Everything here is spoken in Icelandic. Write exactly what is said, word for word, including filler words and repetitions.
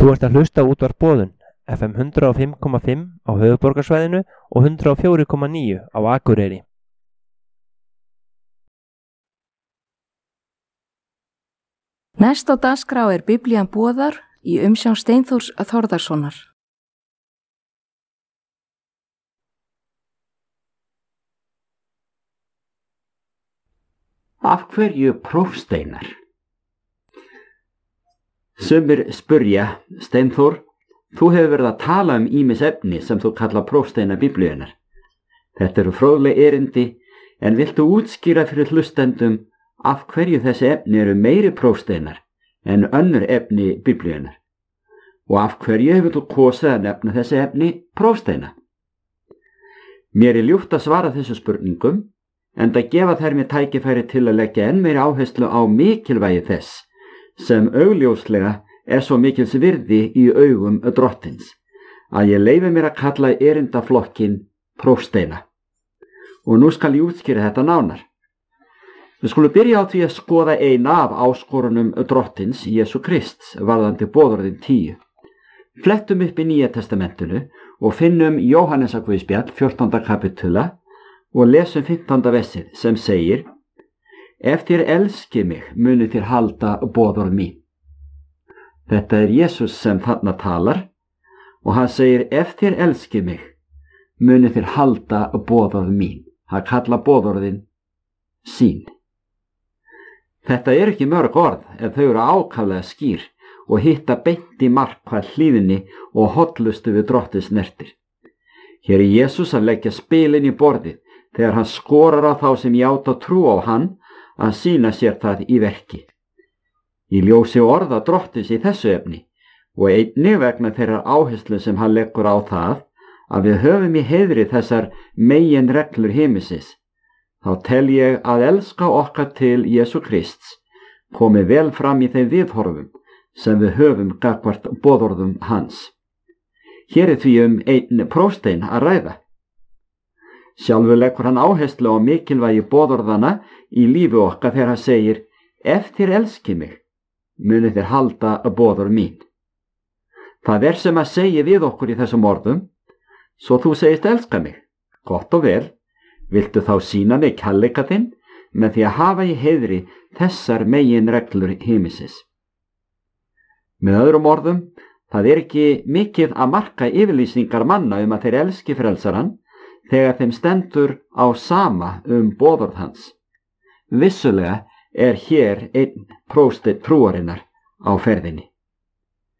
Þú ert að hlusta á útvarp Boðun, F M hundrað og fimm komma fimm á höfuðborgarsvæðinu og hundrað og fjögur komma níu á Akureyri. Næst á dagskrá er Biblían boðar í umsjón Steinþórs Þórðarsonar. Af hverju prófsteinar? Sumir spurja, Steinþór, þú hefur verið að tala um ýmis efni sem þú kalla prófsteina Biblíunnar. Þetta eru fróðleg erindi, en viltu útskýra fyrir hlustendum af hverju þessi efni eru meiri prófsteinar en önnur efni Biblíunnar? Og af hverju hefur þú kosið að nefna þessi efni prófsteina? Mér er ljúft að svara þessu spurningum, en það gefa þær mér tækifæri til að leggja enn meiri áherslu á mikilvægi þess, sem augljóslega er svo mikils virði í augum drottins, að ég leyfi mér að kalla erindaflokkin prófsteina. Og nú skal ég útskýra þetta nánar. Við skulum byrja á því að skoða eina af áskorunum drottins, Jesú Krists, varðandi boðorðin tíu. Flettum upp í Nýja testamentinu og finnum Jóhannesarguðspjall, fjórtánda kapitula, og lesum fimmtánda versið sem segir: Ef þér elski mig, munu þér halda boðorð mín. Þetta er Jesús sem þarna talar og hann segir: Ef þér elski mig, munu þér halda boðorð mín. Hann kalla boðorðin sín. Þetta er ekki mörg orð en þau eru ákaflega skýr og hitta beint í mark hvað hlýðinni og hollustu við drottins snertir. Hér er Jesús að leggja spilin í borðið þegar hann skorar á þá sem játa trú á hann að sýna sér það í verki. Í ljósi orða drottins í þessu efni og einnig vegna þeirrar áherslu sem hann leggur á það að við höfum í heiðri þessar megin reglur himinsins, þá tel ég að elska okkar til Jesú Krists komi vel fram í þeim viðhorfum sem við höfum gagnvart boðorðum hans. Hér er því um einn prófstein að ræða. Sjálfur leggur hann áherslu á mikilvægi boðorðana í lífi okkar þegar hann segir: Ef þér elski mig, munu þér halda boðorð mín. Það er sem að segja við okkur í þessum orðum: Svo þú segist elska mig, gott og vel, viltu þá sýna mig kærleika þinn með því að hafa í heiðri þessar megin reglur himinsins. Með öðrum orðum, það er ekki mikið að marka yfirlýsingar manna um að þeir elski frelsarann þegar þeim stendur á sama um boðorð hans. Vissulega er hér einn prófsteinn trúarinnar á ferðinni.